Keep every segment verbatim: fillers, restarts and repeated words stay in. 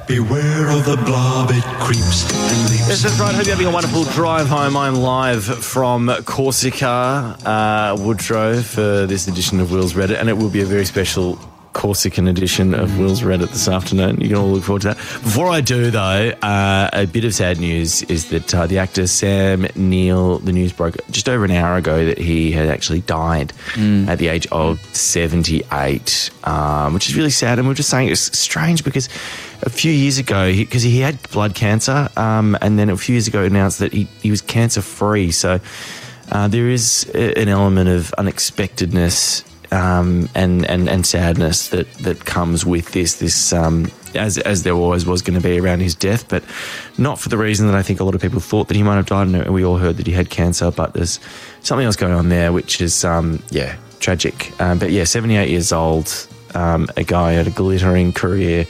Beware of the blob, it creeps and leaps. Yes, that's right. Hope you're having a wonderful drive home. I'm live from Corsica, uh, Woodrow, for this edition of Will's Reddit, and it will be a very special Corsican edition of Will's Reddit this afternoon. You can all look forward to that. Before I do, though, uh, a bit of sad news is that uh, the actor Sam Neill, the news broke just over an hour ago that he had actually died mm. at the age of seventy-eight, um, which is really sad. And we we're just saying it's strange because a few years ago, because he, he had blood cancer, um, and then a few years ago announced that he, he was cancer-free. So uh, there is an element of unexpectedness Um, and, and, and sadness that, that comes with this, this um, as as there always was going to be around his death, but not for the reason that I think a lot of people thought that he might have died. And we all heard that he had cancer, but there's something else going on there, which is, um, yeah, tragic. Um, but yeah, seventy-eight years old, um, a guy had a glittering career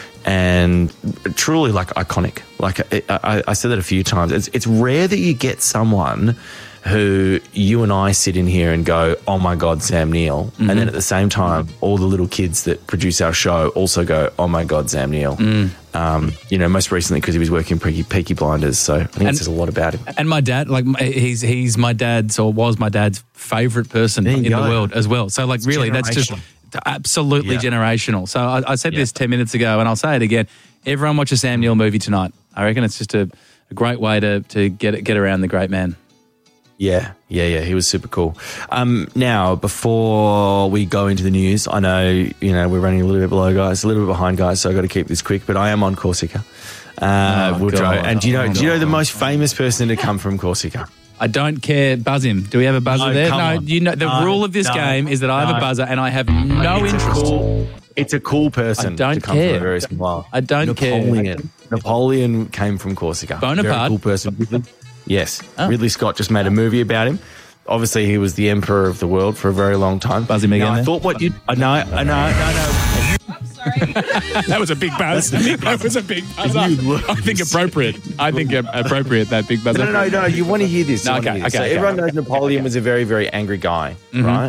and truly like iconic. Like I, I, I said that a few times. It's, it's rare that you get someone who you and I sit in here and go, oh my God, Sam Neill. Mm-hmm. And then at the same time, all the little kids that produce our show also go, oh my God, Sam Neill. Mm. Um, you know, most recently because he was working Peaky, Peaky Blinders. So I think and, it says a lot about him. And my dad, like he's he's my dad's or was my dad's favourite person in go. the world as well. So like really that's just absolutely yeah. generational. So I, I said yeah. this ten minutes ago and I'll say it again. Everyone watch a Sam Neill movie tonight. I reckon it's just a, a great way to, to get get around the great man. Yeah, yeah, yeah. He was super cool. Um, now, before we go into the news, I know, you know, we're running a little bit below, guys, a little bit behind, guys, so I've got to keep this quick, but I am on Corsica, uh, oh, Woodrow. God. And do you know, oh, do you know the most famous person to come from Corsica? I don't care. Buzz him. Do we have a buzzer no, there? No, on. you know, the no, rule of this no, game is that I have no. a buzzer and I have no it's interest. A cool, it's a cool person I don't to come care. from a very small I don't Napoleon. care. Napoleon came from Corsica. Bonaparte? Very cool person. Yes. Oh. Ridley Scott just made a movie about him. Obviously, he was the emperor of the world for a very long time. Buzz him again. Now, I there. thought what you... I know, I know, no, no. Sorry. That was a big buzz. That was a big buzz. I think appropriate. I think appropriate, that big buzz. No, no, no, no. You want to hear this. No, okay, okay, okay, so okay. Everyone knows Napoleon was a very, very angry guy, mm-hmm. right?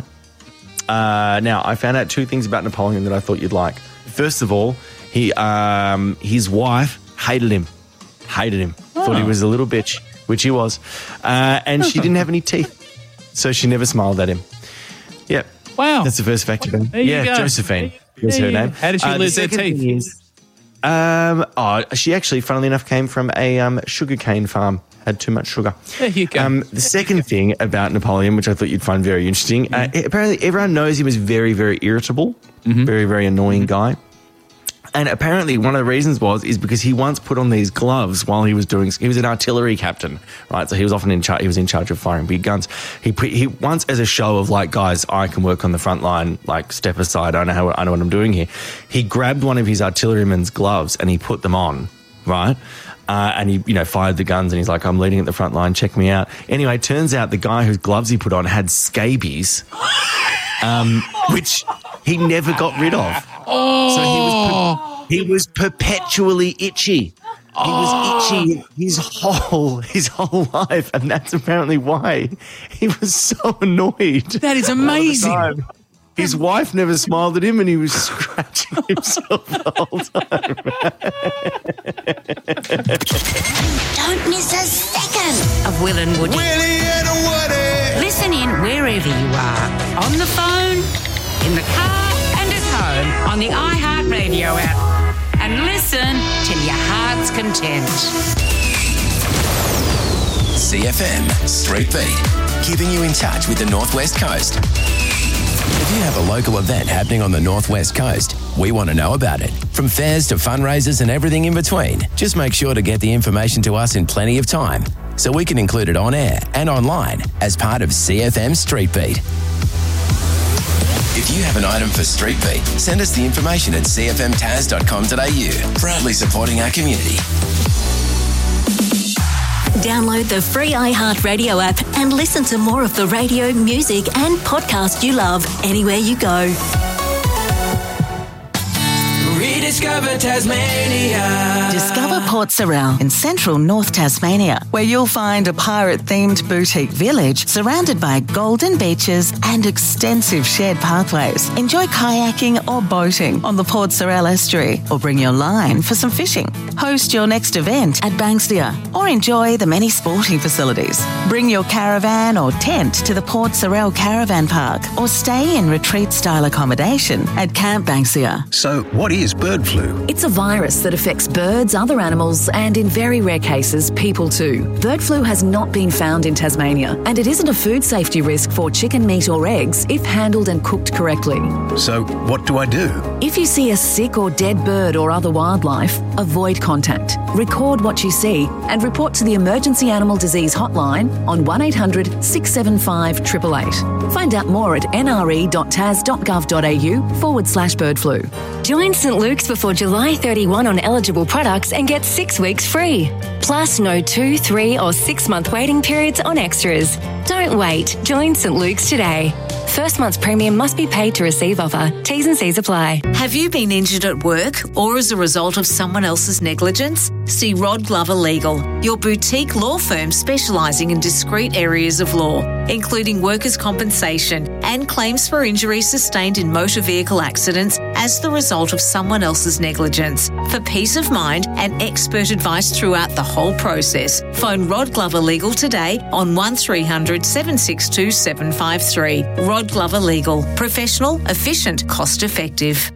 Uh, now, I found out two things about Napoleon that I thought you'd like. First of all, he, um, his wife hated him. Hated him. Oh. Thought he was a little bitch, which he was. Uh, and she didn't have any teeth. So she never smiled at him. Yep. Wow. That's the first fact of him. There you yeah, go. Josephine was her name. How did she uh, lose the her teeth? Is, um, oh, she actually, funnily enough, came from a um, sugarcane farm. Had too much sugar. There you go. Um, the second thing about Napoleon, which I thought you'd find very interesting, uh, apparently everyone knows he was very, very irritable, mm-hmm. very, very annoying mm-hmm. guy. And apparently one of the reasons was is because he once put on these gloves while he was doing, he was an artillery captain, right? So he was often in charge, he was in charge of firing big guns. He put, he once as a show of like, guys, I can work on the front line, like step aside, I know how, I know what I'm doing here. He grabbed one of his artilleryman's gloves and he put them on, right? Uh, and he, you know, fired the guns and he's like, I'm leading at the front line, check me out. Anyway, it turns out the guy whose gloves he put on had scabies, um, which he never got rid of. Oh. So he was per- he was perpetually itchy. He was itchy his whole his whole life, and that's apparently why he was so annoyed. That is amazing. His wife never smiled at him, and he was scratching himself the whole time. Don't miss a second of Will and Woody. Willie and Woody. Listen in wherever you are, on the phone, in the car, and at home on the iHeartRadio app. And listen till your heart's content. C F M Street Beat, keeping you in touch with the Northwest Coast. If you have a local event happening on the Northwest Coast, we want to know about it. From fairs to fundraisers and everything in between, just make sure to get the information to us in plenty of time so we can include it on air and online as part of C F M Street Beat. If you have an item for Street Beat, send us the information at c f m taz dot com dot a u. Proudly supporting our community. Download the free iHeartRadio app and listen to more of the radio, music and podcast you love anywhere you go. Read it Discover Tasmania. Discover Port Sorell in central North Tasmania, where you'll find a pirate-themed boutique village surrounded by golden beaches and extensive shared pathways. Enjoy kayaking or boating on the Port Sorell estuary, or bring your line for some fishing. Host your next event at Banksia, or enjoy the many sporting facilities. Bring your caravan or tent to the Port Sorell Caravan Park, or stay in retreat-style accommodation at Camp Banksia. So, what is bird flu? It's a virus that affects birds, other animals, and in very rare cases, people too. Bird flu has not been found in Tasmania, and it isn't a food safety risk for chicken meat or eggs if handled and cooked correctly. So, what do I do? If you see a sick or dead bird or other wildlife, avoid contact. Record what you see and report to the Emergency Animal Disease Hotline on one eight hundred six seven five eight eight eight. Find out more at nre.tas.gov.au forward slash bird flu. Join St Luke's before July thirty-first on eligible products and get six weeks free. Plus no two, three or six month waiting periods on extras. Don't wait. Join St Luke's today. First month's premium must be paid to receive offer. T's and C's apply. Have you been injured at work or as a result of someone else's negligence? See Rod Glover Legal, your boutique law firm specialising in discrete areas of law, including workers' compensation and claims for injuries sustained in motor vehicle accidents as the result of someone else's negligence. For peace of mind and expert advice throughout the whole process, phone Rod Glover Legal today on one three hundred seven six two seven five three. Rod Glover Legal. Professional, efficient, cost effective.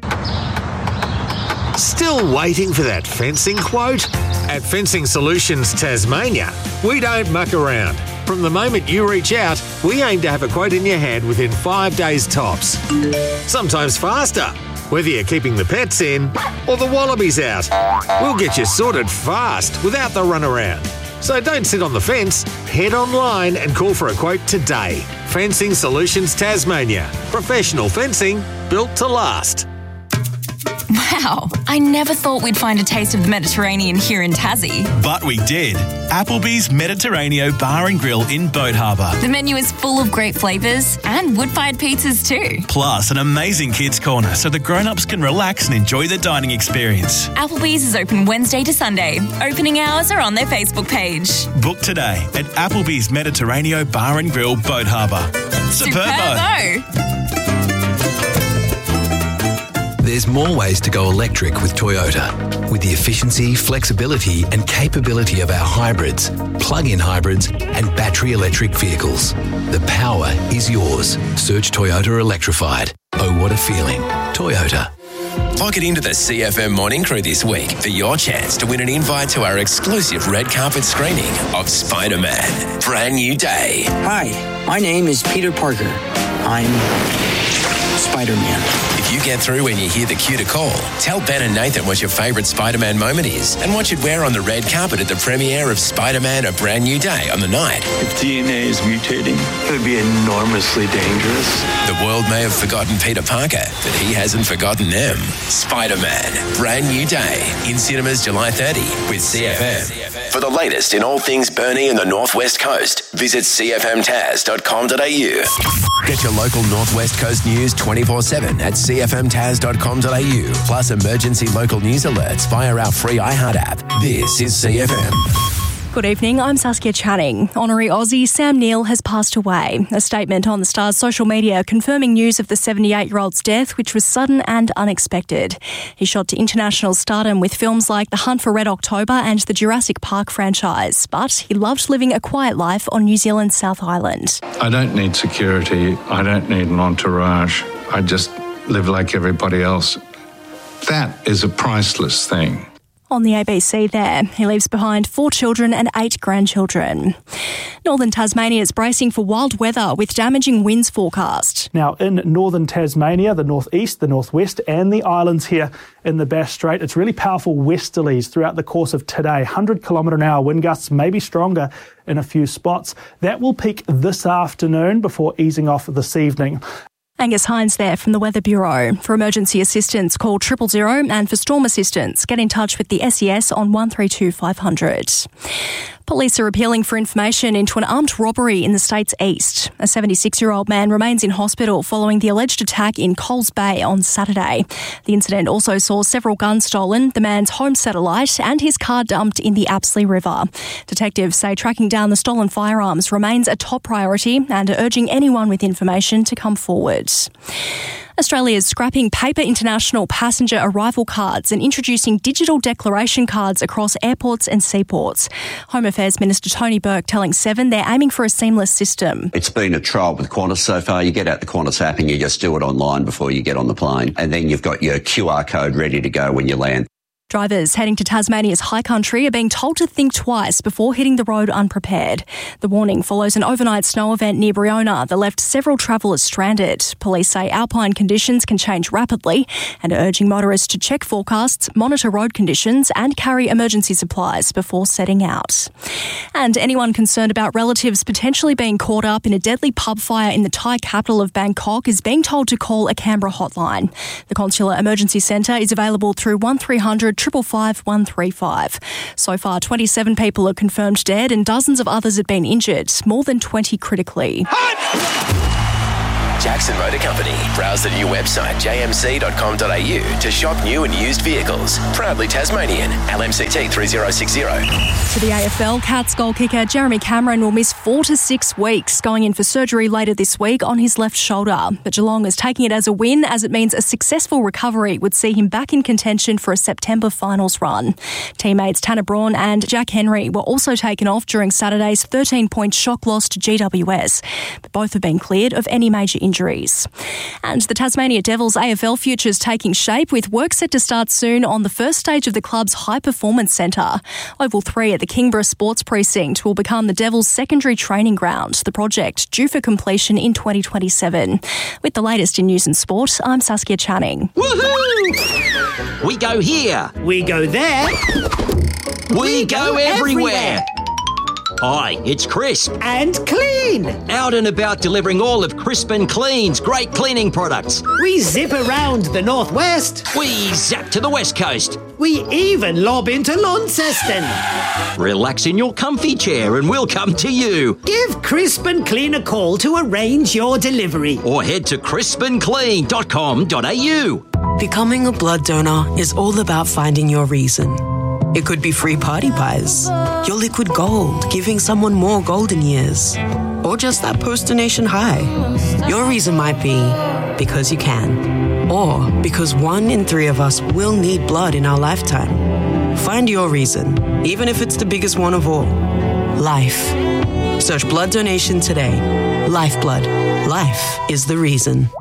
Still waiting for that fencing quote? At Fencing Solutions Tasmania, we don't muck around. From the moment you reach out, we aim to have a quote in your hand within five days tops. Sometimes faster, whether you're keeping the pets in or the wallabies out. We'll get you sorted fast without the runaround. So don't sit on the fence. Head online and call for a quote today. Fencing Solutions Tasmania. Professional fencing built to last. Wow, I never thought we'd find a taste of the Mediterranean here in Tassie. But we did. Applebee's Mediterraneo Bar and Grill in Boat Harbour. The menu is full of great flavours and wood-fired pizzas too. Plus an amazing kids' corner so the grown-ups can relax and enjoy the dining experience. Applebee's is open Wednesday to Sunday. Opening hours are on their Facebook page. Book today at Applebee's Mediterraneo Bar and Grill, Boat Harbour. Superbo! There's more ways to go electric with Toyota. With the efficiency, flexibility and capability of our hybrids, plug-in hybrids and battery electric vehicles. The power is yours. Search Toyota Electrified. Oh, what a feeling. Toyota. Log it into the C F M Morning Crew this week for your chance to win an invite to our exclusive red carpet screening of Spider-Man, Brand New Day. Hi, my name is Peter Parker. I'm Spider-Man. If you get through when you hear the cue to call, tell Ben and Nathan what your favourite Spider-Man moment is and what you'd wear on the red carpet at the premiere of Spider-Man, A Brand New Day on the night. If D N A is mutating, it would be enormously dangerous. The world may have forgotten Peter Parker, but he hasn't forgotten them. Spider-Man, Brand New Day, in cinemas July thirtieth with C F M. For the latest in all things Burnie and the Northwest Coast, visit c f m tas dot com dot a u. Get your local Northwest Coast news twenty-four seven at c f m tas dot com dot a u, plus emergency local news alerts via our free iHeart app. This is C F M. Good evening, I'm Saskia Channing. Honorary Aussie Sam Neill has passed away. A statement on the Star's social media confirming news of the seventy-eight-year-old's death, which was sudden and unexpected. He shot to international stardom with films like The Hunt for Red October and the Jurassic Park franchise, but he loved living a quiet life on New Zealand's South Island. I don't need security. I don't need an entourage. I just live like everybody else. That is a priceless thing. On the A B C there, he leaves behind four children and eight grandchildren. Northern Tasmania is bracing for wild weather with damaging winds forecast. Now, in northern Tasmania, the northeast, the northwest and the islands here in the Bass Strait, it's really powerful westerlies throughout the course of today. one hundred kilometre an hour wind gusts may be stronger in a few spots. That will peak this afternoon before easing off this evening. Angus Hines there from the Weather Bureau. For emergency assistance, call triple zero, and for storm assistance, get in touch with the S E S on one three two five hundred. Police are appealing for information into an armed robbery in the state's east. A seventy-six-year-old man remains in hospital following the alleged attack in Coles Bay on Saturday. The incident also saw several guns stolen, the man's home satellite and his car dumped in the Apsley River. Detectives say tracking down the stolen firearms remains a top priority and are urging anyone with information to come forward. Australia is scrapping paper international passenger arrival cards and introducing digital declaration cards across airports and seaports. Home Affairs Minister Tony Burke telling Seven they're aiming for a seamless system. It's been a trial with Qantas so far. You get out the Qantas app and you just do it online before you get on the plane. And then you've got your Q R code ready to go when you land. Drivers heading to Tasmania's high country are being told to think twice before hitting the road unprepared. The warning follows an overnight snow event near Breona that left several travellers stranded. Police say alpine conditions can change rapidly and are urging motorists to check forecasts, monitor road conditions and carry emergency supplies before setting out. And anyone concerned about relatives potentially being caught up in a deadly pub fire in the Thai capital of Bangkok is being told to call a Canberra hotline. The Consular Emergency Centre is available through one three hundred five five one three five. So far, twenty-seven people are confirmed dead and dozens of others have been injured, more than twenty critically. Jackson Motor Company. Browse the new website j m c dot com dot a u to shop new and used vehicles. Proudly Tasmanian. L M C T three zero six zero. To the A F L, Cats goal kicker Jeremy Cameron will miss four to six weeks, going in for surgery later this week on his left shoulder. But Geelong is taking it as a win, as it means a successful recovery would see him back in contention for a September finals run. Teammates Tanner Braun and Jack Henry were also taken off during Saturday's thirteen-point shock loss to G W S, but both have been cleared of any major injuries. Injuries. And the Tasmania Devils A F L future's taking shape, with work set to start soon on the first stage of the club's High Performance Centre. Oval three at the Kingborough Sports Precinct will become the Devils' secondary training ground, the project due for completion in twenty twenty-seven. With the latest in news and sport, I'm Saskia Channing. Woohoo! We go here. We go there. We, we go, go everywhere. everywhere. Hi, it's Crisp. And Clean. Out and about delivering all of Crisp and Clean's great cleaning products. We zip around the northwest. We zap to the west coast. We even lob into Launceston. Relax in your comfy chair and we'll come to you. Give Crisp and Clean a call to arrange your delivery. Or head to crisp and clean dot com dot a u. Becoming a blood donor is all about finding your reason. It could be free party pies, your liquid gold, giving someone more golden years, or just that post-donation high. Your reason might be because you can, or because one in three of us will need blood in our lifetime. Find your reason, even if it's the biggest one of all. Life. Search blood donation today. Lifeblood. Life is the reason.